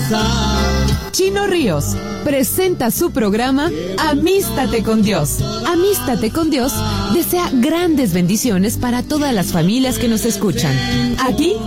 Chino Ríos presenta su programa Amístate con Dios. Amístate con Dios desea grandes bendiciones para todas las familias que nos escuchan. Aquí